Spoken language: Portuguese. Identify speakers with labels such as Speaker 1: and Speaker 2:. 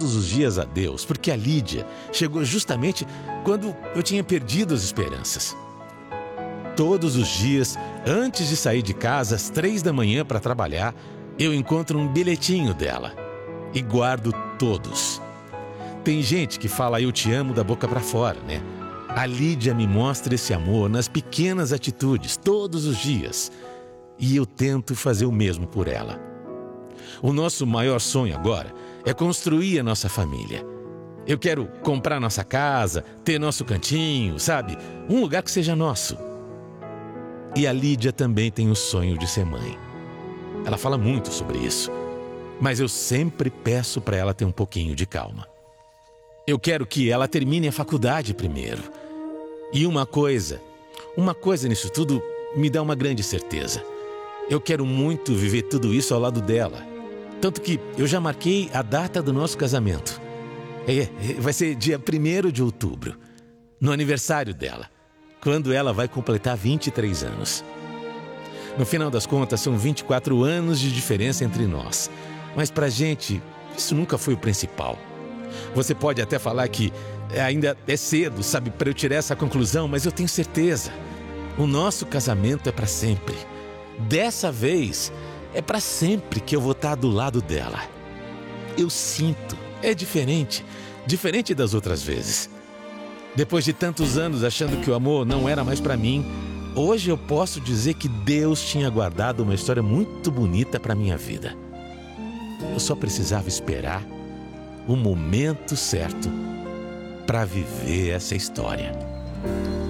Speaker 1: todos os dias a Deus, porque a Lídia chegou justamente quando eu tinha perdido as esperanças. Todos os dias, antes de sair de casa às 3 da manhã para trabalhar, eu encontro um bilhetinho dela e guardo todos. Tem gente que fala "eu te amo" da boca para fora, né? A Lídia me mostra esse amor nas pequenas atitudes, todos os dias. E eu tento fazer o mesmo por ela. O nosso maior sonho agora é construir a nossa família. Eu quero comprar nossa casa, ter nosso cantinho, sabe? Um lugar que seja nosso. E a Lídia também tem o sonho de ser mãe. Ela fala muito sobre isso, mas eu sempre peço para ela ter um pouquinho de calma. Eu quero que ela termine a faculdade primeiro. E uma coisa nisso tudo me dá uma grande certeza. Eu quero muito viver tudo isso ao lado dela. Tanto que eu já marquei a data do nosso casamento. Vai ser dia 1º de outubro, no aniversário dela, quando ela vai completar 23 anos. No final das contas, são 24 anos de diferença entre nós. Mas pra gente, isso nunca foi o principal. Você pode até falar que ainda é cedo, sabe, para eu tirar essa conclusão, mas eu tenho certeza. O nosso casamento é para sempre. Dessa vez, é para sempre que eu vou estar do lado dela. Eu sinto, é diferente das outras vezes. Depois de tantos anos achando que o amor não era mais para mim, hoje eu posso dizer que Deus tinha guardado uma história muito bonita para minha vida. Eu só precisava esperar o momento certo para viver essa história.